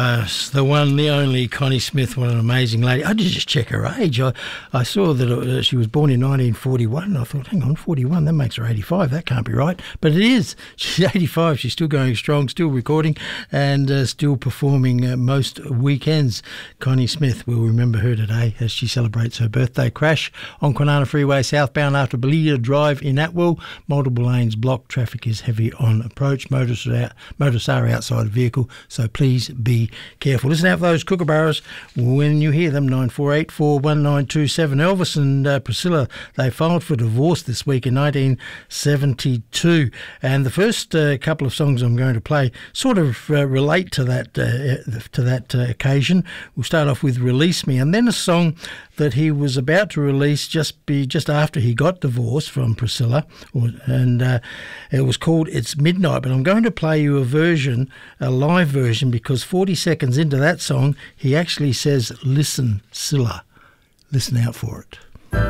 The one, the only Connie Smith, what an amazing lady. I did just check her age. I saw that she was born in 1941. I thought, hang on, 41, that makes her 85. That can't be right. But it is. She's 85. She's still going strong, still recording, and still performing most weekends. Connie Smith, we'll remember her today as she celebrates her birthday. Crash on Kwinana Freeway southbound after Belida Drive in Atwell. Multiple lanes blocked. Traffic is heavy on approach. Motorists are outside the vehicle, so please be careful. Listen out for those kookaburras when you hear them. 94841927. Elvis and Priscilla, they filed for divorce this week in 1972, and the first couple of songs I'm going to play sort of relate to that occasion. We'll start off with Release Me, and then a song that he was about to release just after he got divorced from Priscilla, and it was called It's Midnight. But I'm going to play you a live version, because 40 seconds into that song he actually says, "Listen, Scylla." Listen out for it.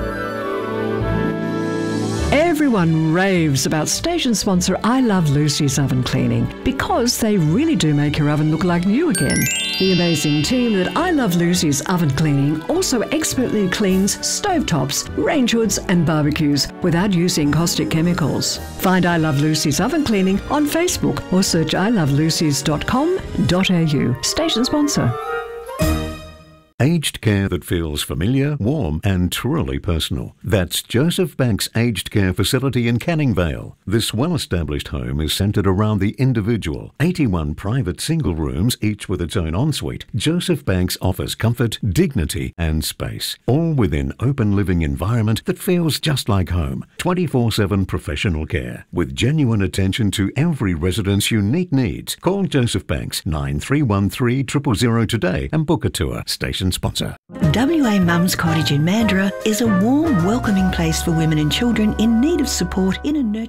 Everyone raves about station sponsor I Love Lucy's Oven Cleaning, because they really do make your oven look like new again. The amazing team at I Love Lucy's Oven Cleaning also expertly cleans stovetops, range hoods and barbecues without using caustic chemicals. Find I Love Lucy's Oven Cleaning on Facebook or search ilovelucys.com.au. Station sponsor. Aged care that feels familiar, warm and truly personal. That's Joseph Banks Aged Care Facility in Canning Vale. This well-established home is centred around the individual. 81 private single rooms, each with its own ensuite. Joseph Banks offers comfort, dignity and space, all within open living environment that feels just like home. 24/7 professional care with genuine attention to every resident's unique needs. Call Joseph Banks 9313 000 today and book a tour. Station sponsor. WA Mum's Cottage in Mandurah is a warm, welcoming place for women and children in need of support in a nurturing